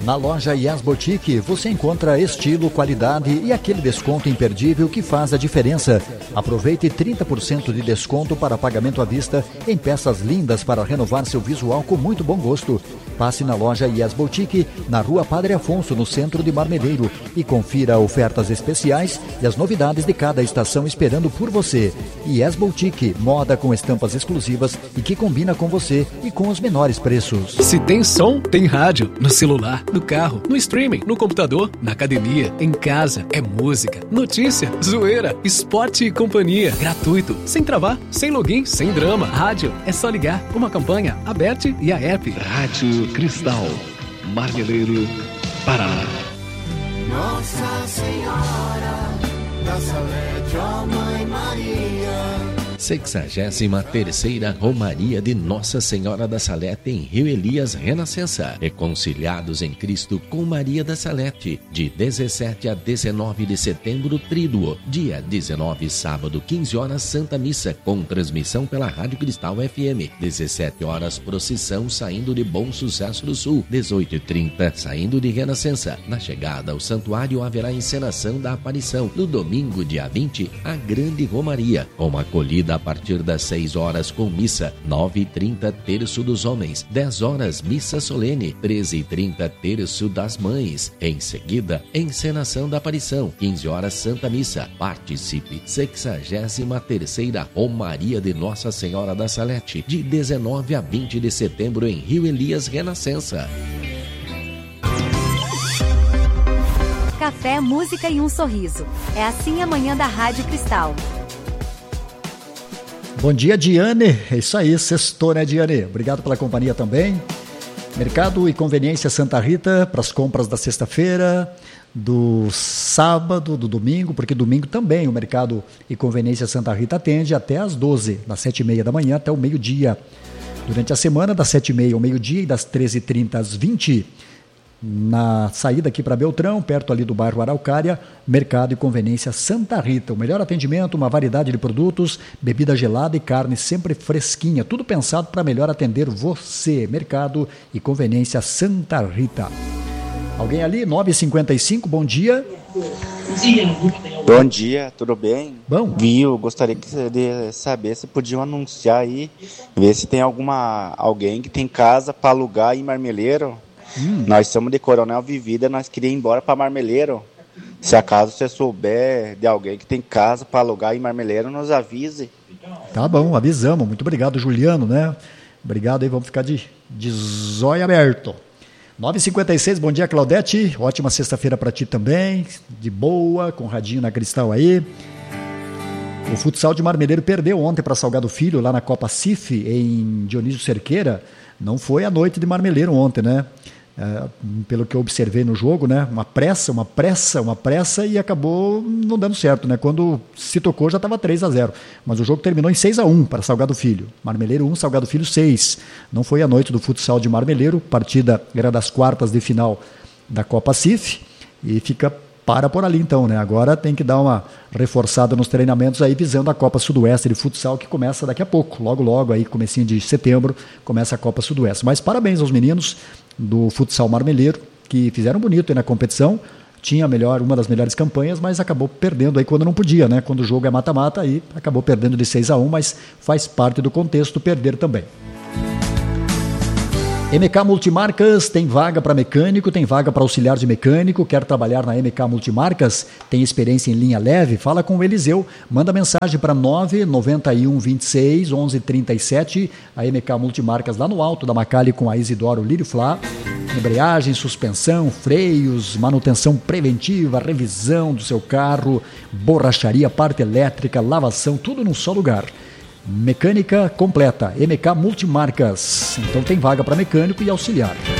Na loja Yes Boutique você encontra estilo, qualidade e aquele desconto imperdível que faz a diferença. Aproveite 30% de desconto para pagamento à vista em peças lindas para renovar seu visual com muito bom gosto. Passe na loja Yes Boutique, na Rua Padre Afonso, no centro de Marmeleiro, e confira ofertas especiais e as novidades de cada estação esperando por você. Yes Boutique, moda com estampas exclusivas e que combina com você e com os menores preços. Se tem som, tem rádio. No celular, no carro, no streaming, no computador, na academia, em casa. É música, notícia, zoeira, esporte e companhia. Gratuito, sem travar, sem login, sem drama. Rádio, é só ligar. Uma campanha, Aberte e a app. Rádio Cristal, Marmeleiro, Paraná. Nossa Senhora da Salete, ó Mãe Maria. 63ª Romaria de Nossa Senhora da Salete em Rio Elias Renascença. Reconciliados em Cristo com Maria da Salete. De 17 a 19 de setembro, Tríduo. Dia 19, sábado, 15 horas, Santa Missa, com transmissão pela Rádio Cristal FM. 17 horas, procissão saindo de Bom Sucesso do Sul. 18h30, saindo de Renascença. Na chegada ao santuário haverá encenação da aparição. No domingo, dia 20, a Grande Romaria, com acolhida a partir das 6 horas com missa, 9h30 terço dos homens, 10 horas missa solene, 13h30 terço das mães. Em seguida, encenação da aparição, 15 horas Santa Missa. Participe, 63ª Romaria de Nossa Senhora da Salete, de 19 a 20 de setembro em Rio Elias Renascença. Café, música e um sorriso. É assim a manhã da Rádio Cristal. Bom dia, Diane. É isso aí, sextou, né, Diane? Obrigado pela companhia também. Mercado e Conveniência Santa Rita para as compras da sexta-feira, do sábado, do domingo, porque domingo também o Mercado e Conveniência Santa Rita atende até às 12, das 7h30 da manhã até o meio-dia. Durante a semana, das 7h30 ao meio-dia e das 13h30 às 20h. Na saída aqui para Beltrão, perto ali do bairro Araucária, Mercado e Conveniência Santa Rita. O melhor atendimento, uma variedade de produtos, bebida gelada e carne sempre fresquinha. Tudo pensado para melhor atender você. Mercado e Conveniência Santa Rita. Alguém ali? 9h55, bom dia. Bom dia, tudo bem? Bom. Viu, gostaria de saber se podiam anunciar aí, ver se tem alguém que tem casa para alugar em Marmeleiro. Nós somos de Coronel Vivida, nós queríamos ir embora para Marmeleiro. Se acaso você souber de alguém que tem casa para alugar em Marmeleiro, nos avise. Tá bom, avisamos. Muito obrigado, Juliano, né? Obrigado aí, vamos ficar de zóio aberto. 9h56, bom dia, Claudete. Ótima sexta-feira para ti também. De boa, com o radinho na Cristal aí. O futsal de Marmeleiro perdeu ontem para Salgado Filho, lá na Copa CIF, em Dionísio Cerqueira. Não foi a noite de Marmeleiro ontem, né? Pelo que eu observei no jogo, né? Uma pressa e acabou não dando certo, né? Quando se tocou já estava 3-0, mas o jogo terminou em 6-1 para Salgado Filho. Marmeleiro 1, Salgado Filho 6. Não foi a noite do futsal de Marmeleiro, partida era das quartas de final da Copa CIF e fica por ali então, né? Agora tem que dar uma reforçada nos treinamentos aí, visando a Copa Sudoeste de futsal, que começa daqui a pouco, logo aí, comecinho de setembro, começa a Copa Sudoeste. Mas parabéns aos meninos do futsal Marmeleiro, que fizeram bonito aí na competição, tinha uma das melhores campanhas, mas acabou perdendo aí quando não podia, né? Quando o jogo é mata-mata, aí acabou perdendo de 6-1, mas faz parte do contexto perder também. MK Multimarcas, tem vaga para mecânico, tem vaga para auxiliar de mecânico, quer trabalhar na MK Multimarcas, tem experiência em linha leve? Fala com o Eliseu, manda mensagem para 991 26 11 37, a MK Multimarcas lá no alto da Macali com a Isidoro Lírio Flá. Embreagem, suspensão, freios, manutenção preventiva, revisão do seu carro, borracharia, parte elétrica, lavação, tudo num só lugar. Mecânica completa, MK Multimarcas. Então tem vaga para mecânico e auxiliar.